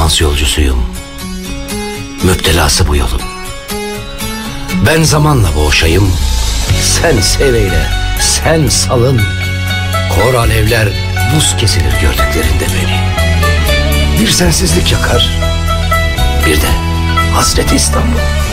trans yolcusuyum. Müptelası bu yolun. Ben zamanla boğuşayım, sen seveyle, sen salın. Kor alevler buz kesilir gördüklerinde beni. Bir sensizlik yakar, bir de hasret İstanbul.